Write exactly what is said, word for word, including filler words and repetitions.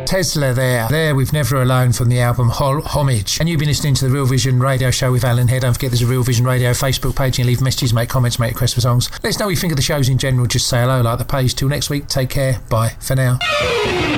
Tesla there. There with Never Alone from the album Hol- Homage. And you've been listening to the Real Vision Radio Show with Alan here. Don't forget there's a Real Vision Radio Facebook page. You can leave messages, make comments, make requests for songs. Let us know what you think of the shows in general. Just say hello, like the page. Till next week, take care. Bye for now.